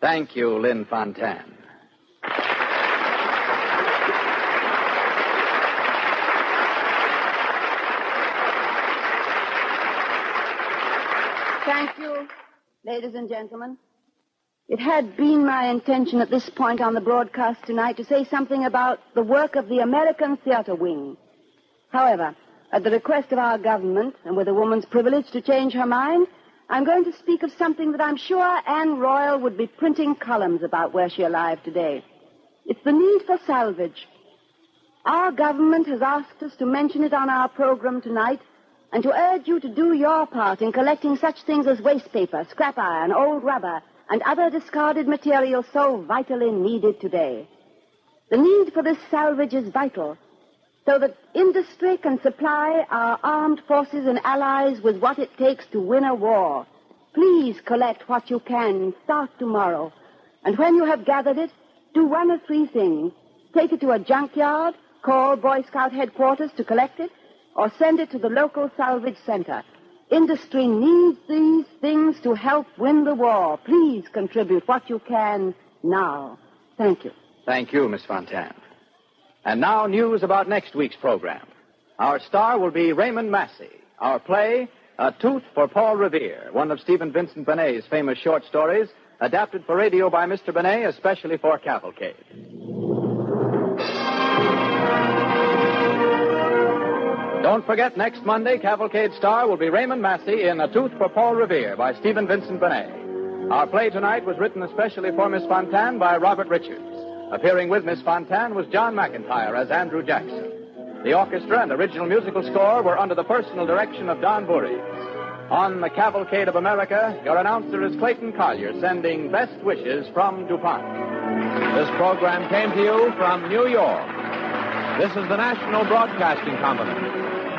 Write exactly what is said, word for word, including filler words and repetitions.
Thank you, Lynn Fontanne. Thank you, ladies and gentlemen. It had been my intention at this point on the broadcast tonight to say something about the work of the American Theater Wing. However, at the request of our government, and with a woman's privilege to change her mind, I'm going to speak of something that I'm sure Anne Royal would be printing columns about were she alive today. It's the need for salvage. Our government has asked us to mention it on our program tonight and to urge you to do your part in collecting such things as waste paper, scrap iron, old rubber, and other discarded materials so vitally needed today. The need for this salvage is vital, so that industry can supply our armed forces and allies with what it takes to win a war. Please collect what you can. Start tomorrow. And when you have gathered it, do one of three things. Take it to a junkyard, call Boy Scout headquarters to collect it, or send it to the local salvage center. Industry needs these things to help win the war. Please contribute what you can now. Thank you. Thank you, Miss Fontanne. And now news about next week's program. Our star will be Raymond Massey. Our play, A Tooth for Paul Revere, one of Stephen Vincent Benet's famous short stories, adapted for radio by Mister Benet, especially for Cavalcade. Don't forget, next Monday, Cavalcade star will be Raymond Massey in A Tooth for Paul Revere by Stephen Vincent Benet. Our play tonight was written especially for Miss Fontanne by Robert Richards. Appearing with Miss Fontanne was John McIntyre as Andrew Jackson. The orchestra and original musical score were under the personal direction of Don Voorhees. On the Cavalcade of America, your announcer is Clayton Collier, sending best wishes from DuPont. This program came to you from New York. This is the National Broadcasting Company.